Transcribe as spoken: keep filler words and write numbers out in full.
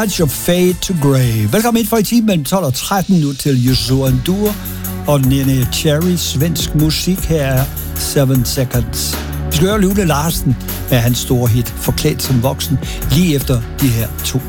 Your Fade to Grey. Velkommen ind for i timen mellem tolv og tretten nu til Yuzo Andur og Nene Cherry. Svensk musik. Her er Seven Seconds. Vi skal høre Lule Larsen med hans store hit Forklædt som voksen lige efter de her to